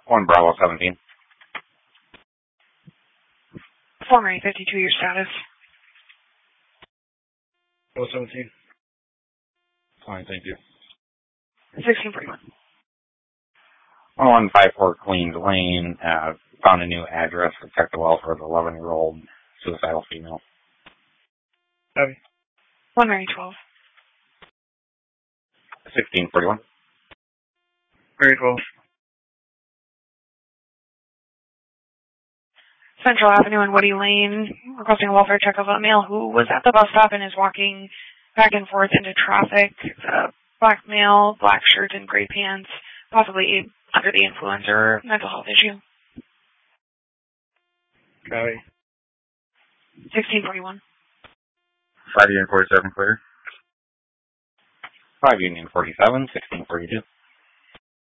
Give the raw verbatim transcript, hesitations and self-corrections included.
one Bravo seventeen. Former eight fifty-two, your status. Bravo seventeen. Fine, thank you. sixteen forty-one. one five four Queens Lane. Uh, found a new address for Protect the Welfare of the eleven-year-old suicidal female. Copy. one Mary twelve. sixteen forty-one. Mary twelve. Central Avenue and Woody Lane, requesting a welfare check of a male who was at the bus stop and is walking back and forth into traffic. Uh, black male, black shirt and gray pants, possibly under the influence or mental health issue. Copy. sixteen forty-one. five Union forty-seven clear. five Union forty-seven, sixteen forty-two.